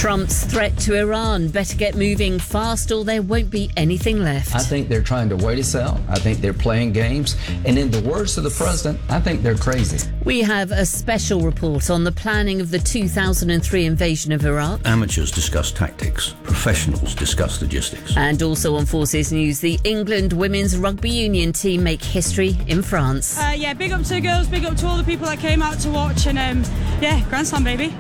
Trump's threat to Iran. Better get moving fast or there won't be anything left. I think they're trying to wait us out. I think they're playing games. And in the words of the president, I think they're crazy. We have a special report on the planning of the 2003 invasion of Iraq. Amateurs discuss tactics. Professionals discuss logistics. And also on Forces News, the England women's rugby union team make history in France. Big up to the girls, big up to all the people that came out to watch. And Grand Slam, baby.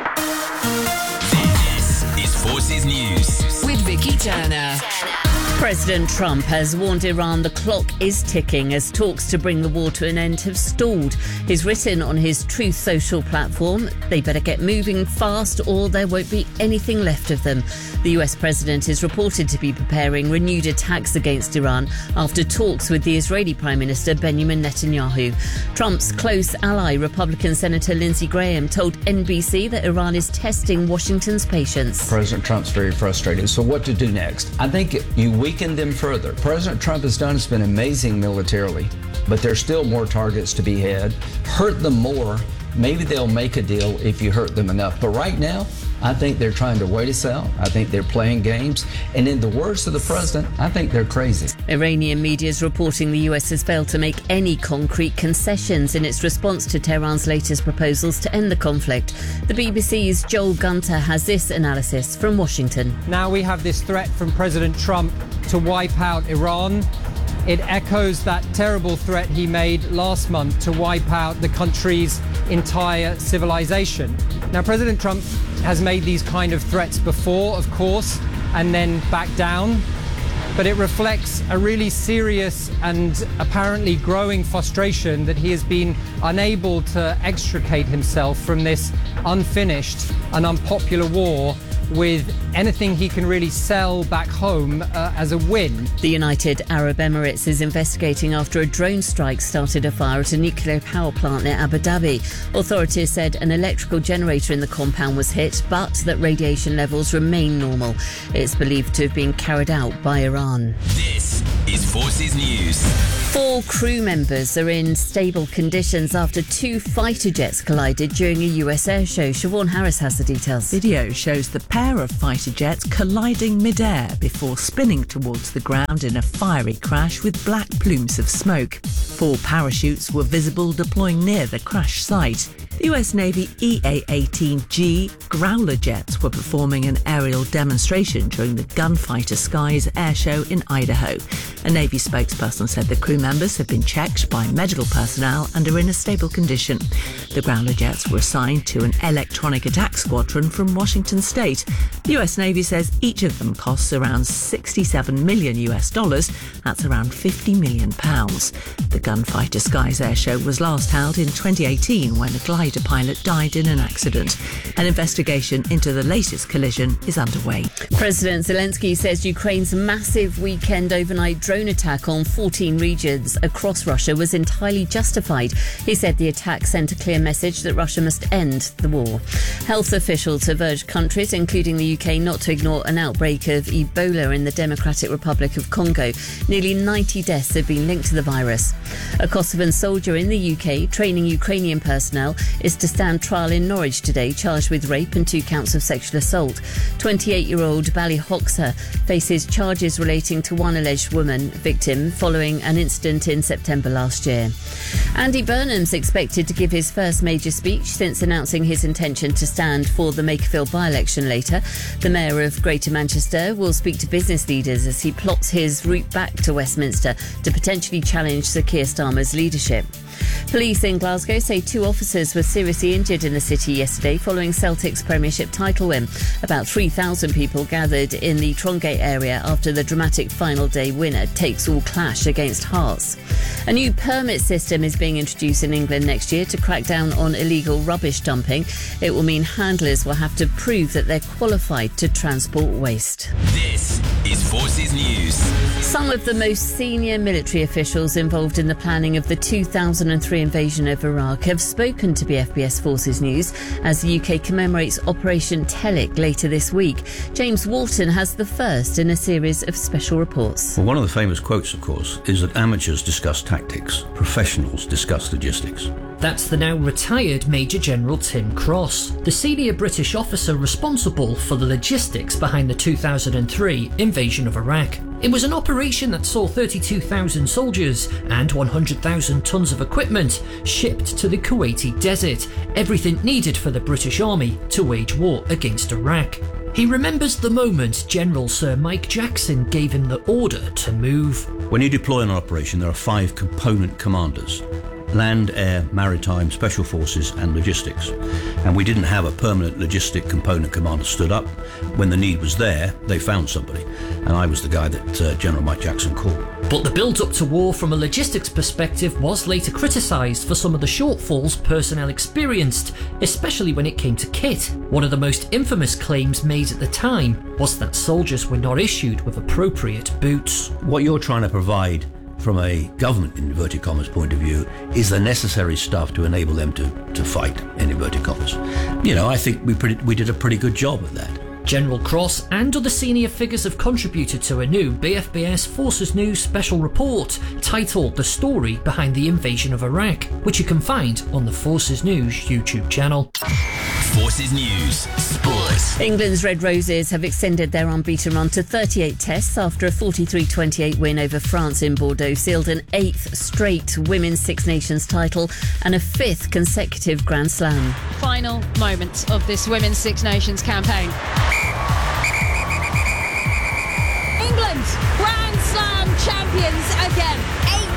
This is Forces News with Vicky Turner. President Trump has warned Iran the clock is ticking as talks to bring the war to an end have stalled. He's written on his Truth Social platform, they better get moving fast or there won't be anything left of them. The US president is reported to be preparing renewed attacks against Iran after talks with the Israeli Prime Minister Benjamin Netanyahu. Trump's close ally, Republican Senator Lindsey Graham, told NBC that Iran is testing Washington's patience. President Trump's very frustrated. So what to do next? I think you weaken them further. President Trump has been amazing militarily, but there's still more targets to be had. Hurt them more. Maybe they'll make a deal if you hurt them enough. But right now, I think they're trying to wait us out. I think they're playing games. And in the words of the president, I think they're crazy. Iranian media is reporting the US has failed to make any concrete concessions in its response to Tehran's latest proposals to end the conflict. The BBC's Joel Gunter has this analysis from Washington. Now we have this threat from President Trump to wipe out Iran. It echoes that terrible threat he made last month to wipe out the country's entire civilization. Now, President Trump has made these kind of threats before, of course, and then backed down. But it reflects a really serious and apparently growing frustration that he has been unable to extricate himself from this unfinished and unpopular war with anything he can really sell back home as a win. The United Arab Emirates is investigating after a drone strike started a fire at a nuclear power plant near Abu Dhabi. Authorities said an electrical generator in the compound was hit, but that radiation levels remain normal. It's believed to have been carried out by Iran. This is Forces News. 4 crew members are in stable conditions after 2 fighter jets collided during a US air show. Siobhan Harris has the details. Video shows the pair of fighter jets colliding mid-air before spinning towards the ground in a fiery crash with black plumes of smoke. 4 parachutes were visible deploying near the crash site. The US Navy EA-18G Growler jets were performing an aerial demonstration during the Gunfighter Skies air show in Idaho. A Navy spokesperson said the crew members have been checked by medical personnel and are in a stable condition. The Growler jets were assigned to an electronic attack squadron from Washington State. The US Navy says each of them costs around $67 million US. That's around £50 million. The Gunfighter Skies air show was last held in 2018 when a glider pilot died in an accident. An investigation into the latest collision is underway. President Zelensky says Ukraine's massive weekend overnight drone attack on 14 regions across Russia was entirely justified. He said the attack sent a clear message that Russia must end the war. Health officials have urged countries, including the UK, not to ignore an outbreak of Ebola in the Democratic Republic of Congo. Nearly 90 deaths have been linked to the virus. A Kosovan soldier in the UK training Ukrainian personnel is to stand trial in Norwich today, charged with rape and 2 counts of sexual assault. 28-year-old Bally Hoxha faces charges relating to one alleged woman victim following an incident in September last year. Andy Burnham's expected to give his first major speech since announcing his intention to stand for the Makerfield by-election later. The Mayor of Greater Manchester will speak to business leaders as he plots his route back to Westminster to potentially challenge Sir Keir Starmer's leadership. Police in Glasgow say 2 officers were seriously injured in the city yesterday following Celtic's Premiership title win. About 3,000 people gathered in the Trongate area after the dramatic final day winner takes all clash against Hearts. A new permit system is being introduced in England next year to crack down on illegal rubbish dumping. It will mean handlers will have to prove that they're qualified to transport waste. This is Forces News. Some of the most senior military officials involved in the planning of the 2003 invasion of Iraq have spoken to BFBS Forces News as the UK commemorates Operation Telic later this week. James Walton has the first in a series of special reports. Well, one of the famous quotes, of course, is that amateurs discuss tactics, professionals discuss logistics. That's the now retired Major General Tim Cross, the senior British officer responsible for the logistics behind the 2003 invasion of Iraq. It was an operation that saw 32,000 soldiers and 100,000 tons of equipment shipped to the Kuwaiti desert, everything needed for the British Army to wage war against Iraq. He remembers the moment General Sir Mike Jackson gave him the order to move. When you deploy an operation, there are 5 component commanders: land, air, maritime, special forces and logistics. And we didn't have a permanent logistic component commander stood up. When the need was there, they found somebody. And I was the guy that General Mike Jackson called. But the build-up to war from a logistics perspective was later criticised for some of the shortfalls personnel experienced, especially when it came to kit. One of the most infamous claims made at the time was that soldiers were not issued with appropriate boots. What you're trying to provide from a government, in inverted commas, point of view, is the necessary stuff to enable them to fight, in inverted commas. I think we did a pretty good job at that. General Cross and other senior figures have contributed to a new BFBS Forces News special report titled The Story Behind the Invasion of Iraq, which you can find on the Forces News YouTube channel. Forces News Sports. England's Red Roses have extended their unbeaten run to 38 tests after a 43-28 win over France in Bordeaux, sealed an 8th straight Women's Six Nations title and a 5th consecutive Grand Slam. Final moments of this Women's Six Nations campaign. England, Grand Slam champions again. 8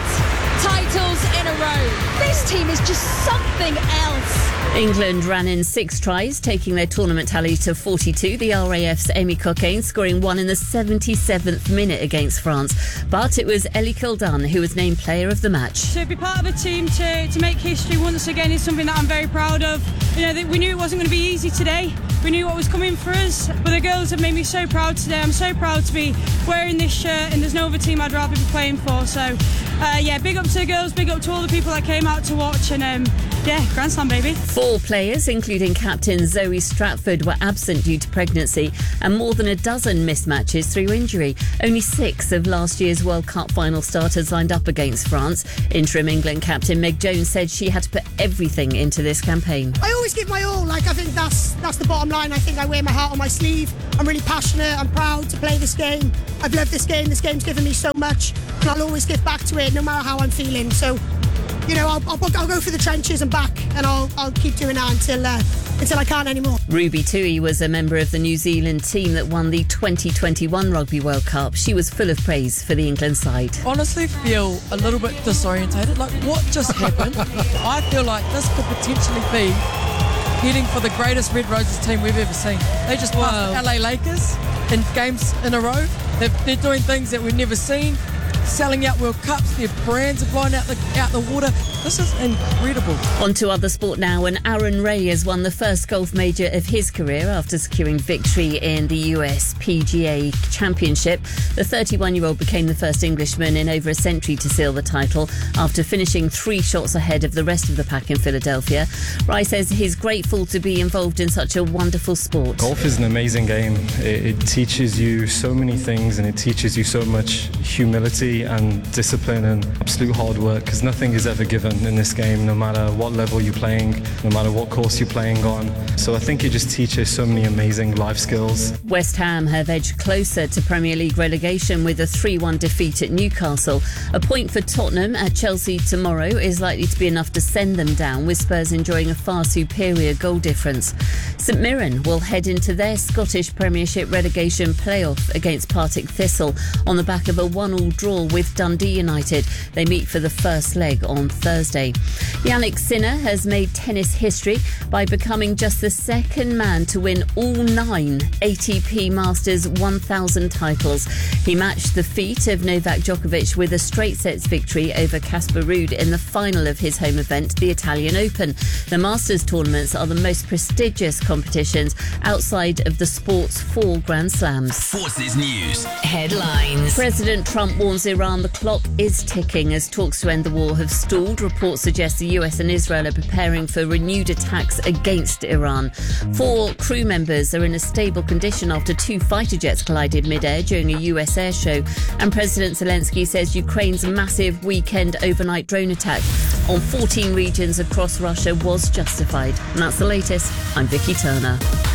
titles in a row. This team is just something else. England ran in 6 tries, taking their tournament tally to 42. The RAF's Amy Cockaine scoring 1 in the 77th minute against France. But it was Ellie Kildunn who was named player of the match. To be part of a team to make history once again is something that I'm very proud of. We knew it wasn't going to be easy today. We knew what was coming for us, but the girls have made me so proud today. I'm so proud to be wearing this shirt, and there's no other team I'd rather be playing for. So, big up to the girls, big up to all the people that came out to watch, and Grand Slam, baby. 4 players, including captain Zoe Stratford, were absent due to pregnancy, and more than a dozen missed matches through injury. Only 6 of last year's World Cup final starters lined up against France. Interim England captain Meg Jones said she had to put everything into this campaign. I always give my all. I think that's the bottom line. I think I wear my heart on my sleeve. I'm really passionate. I'm proud to play this game. I've loved this game. This game's given me so much, and I'll always give back to it, no matter how I'm feeling. So, I'll go for the trenches and back, and I'll keep doing that until I can't anymore. Ruby Tui was a member of the New Zealand team that won the 2021 Rugby World Cup. She was full of praise for the England side. Honestly feel a little bit disorientated. What just happened? I feel like this could potentially be heading for the greatest Red Roses team we've ever seen. They just passed the LA Lakers in games in a row. They're doing things that we've never seen. Selling out World Cups, their brands are blowing out the water. This is incredible. On to other sport now, and Aaron Ray has won the first golf major of his career after securing victory in the US PGA Championship. The 31-year-old became the first Englishman in over a century to seal the title after finishing 3 shots ahead of the rest of the pack in Philadelphia. Ray says he's grateful to be involved in such a wonderful sport. Golf is an amazing game. It teaches you so many things, and it teaches you so much humility and discipline and absolute hard work, because nothing is ever given in this game, no matter what level you're playing, no matter what course you're playing on. So I think it just teaches so many amazing life skills. West Ham have edged closer to Premier League relegation with a 3-1 defeat at Newcastle. A point for Tottenham at Chelsea tomorrow is likely to be enough to send them down, with Spurs enjoying a far superior goal difference. St Mirren will head into their Scottish Premiership relegation playoff against Partick Thistle on the back of a 1-1 draw with Dundee United. They meet for the first leg on Thursday. Yannick Sinner has made tennis history by becoming just the second man to win all 9 ATP Masters 1000 titles. He matched the feat of Novak Djokovic with a straight sets victory over Casper Ruud in the final of his home event, the Italian Open. The Masters tournaments are the most prestigious competitions outside of the sport's 4 Grand Slams. Forces News Headlines. President Trump warns Iran the clock is ticking as talks to end the war have stalled, reports suggest the US and Israel are preparing for renewed attacks against Iran. 4 crew members are in a stable condition after 2 fighter jets collided mid-air during a US air show. And President Zelensky says Ukraine's massive weekend overnight drone attack on 14 regions across Russia was justified. And that's the latest. I'm Vicky Turner.